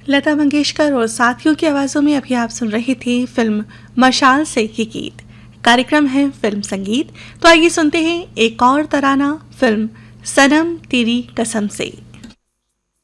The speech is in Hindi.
लता मंगेशकर और साथियों की आवाज़ों में अभी आप सुन रहे थे फिल्म मशाल से ये गीत। कार्यक्रम है फिल्म संगीत, तो आइए सुनते हैं एक और तराना फिल्म सनम तेरी कसम से।